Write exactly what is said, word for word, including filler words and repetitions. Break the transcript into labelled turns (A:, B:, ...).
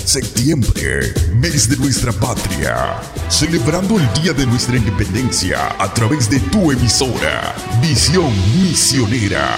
A: Septiembre, mes de nuestra patria, celebrando el Día de nuestra Independencia a través de tu emisora, Visión Misionera.